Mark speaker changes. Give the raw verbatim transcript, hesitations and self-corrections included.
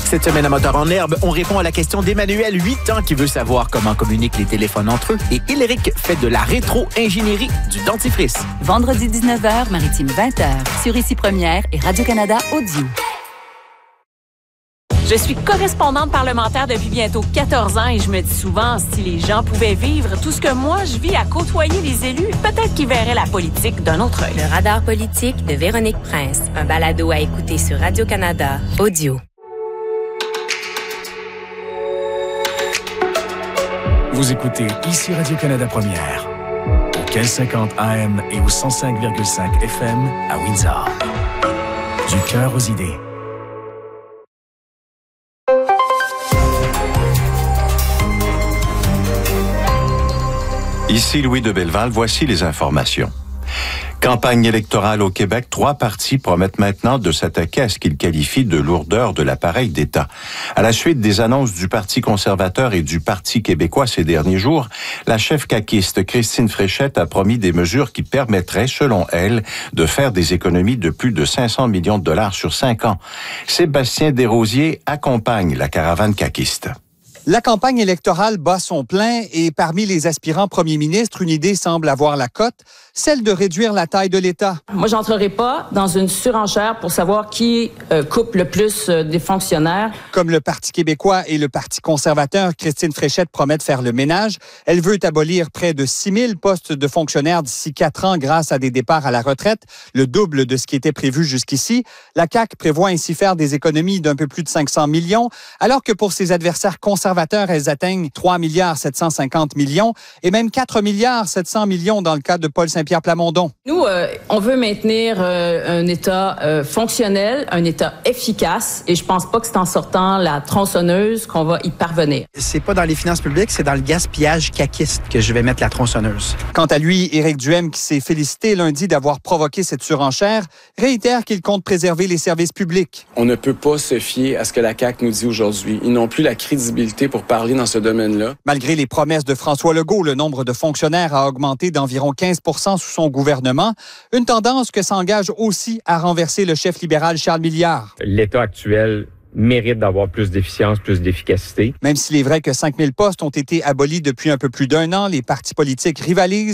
Speaker 1: Cette semaine à Moteur en herbe, on répond à la question d'Emmanuel, huit ans, qui veut savoir comment communiquent les téléphones entre eux. Et Hyléric fait de la rétro-ingénierie du dentifrice.
Speaker 2: Vendredi dix-neuf heures, Maritime vingt heures, sur Ici Première et Radio-Canada Audio.
Speaker 3: Je suis correspondante parlementaire depuis bientôt quatorze ans et je me dis souvent, si les gens pouvaient vivre tout ce que moi je vis à côtoyer les élus, peut-être qu'ils verraient la politique d'un autre œil.
Speaker 4: Le radar politique de Véronique Prince, un balado à écouter sur Radio-Canada Audio.
Speaker 5: Vous écoutez Ici Radio-Canada Première, au mille cinquante A M et au cent cinq virgule cinq F M à Windsor. Du cœur aux idées.
Speaker 6: Ici Louis de Belleval, voici les informations. Campagne électorale au Québec, trois partis promettent maintenant de s'attaquer à ce qu'ils qualifient de lourdeur de l'appareil d'État. À la suite des annonces du Parti conservateur et du Parti québécois ces derniers jours, la chef caquiste Christine Fréchette a promis des mesures qui permettraient, selon elle, de faire des économies de plus de cinq cents millions de dollars sur cinq ans. Sébastien Desrosiers accompagne la caravane caquiste.
Speaker 7: La campagne électorale bat son plein et parmi les aspirants premiers ministres, une idée semble avoir la cote, celle de réduire la taille de l'État.
Speaker 8: Moi, j'entrerai pas dans une surenchère pour savoir qui euh, coupe le plus euh, des fonctionnaires.
Speaker 7: Comme le Parti québécois et le Parti conservateur, Christine Fréchette promet de faire le ménage. Elle veut abolir près de six mille postes de fonctionnaires d'ici quatre ans grâce à des départs à la retraite, le double de ce qui était prévu jusqu'ici. La C A Q prévoit ainsi faire des économies d'un peu plus de cinq cents millions, alors que pour ses adversaires conservateurs, elles atteignent trois milliards sept cent cinquante millions et même quatre milliards sept cents millions dans le cas de Paul Saint-Pierre Plamondon.
Speaker 8: Nous, euh, on veut maintenir euh, un État euh, fonctionnel, un État efficace et je pense pas que c'est en sortant la tronçonneuse qu'on va y parvenir.
Speaker 9: C'est pas dans les finances publiques, c'est dans le gaspillage caquiste que je vais mettre la tronçonneuse.
Speaker 7: Quant à lui, Éric Duhaime, qui s'est félicité lundi d'avoir provoqué cette surenchère, réitère qu'il compte préserver les services publics.
Speaker 10: On ne peut pas se fier à ce que la C A Q nous dit aujourd'hui. Ils n'ont plus la crédibilité pour parler dans ce domaine-là.
Speaker 7: Malgré les promesses de François Legault, le nombre de fonctionnaires a augmenté d'environ quinze pour cent sous son gouvernement, une tendance que s'engage aussi à renverser le chef libéral Charles Milliard.
Speaker 11: L'État actuel mérite d'avoir plus d'efficience, plus d'efficacité.
Speaker 7: Même s'il est vrai que cinq mille postes ont été abolis depuis un peu plus d'un an, les partis politiques rivalisent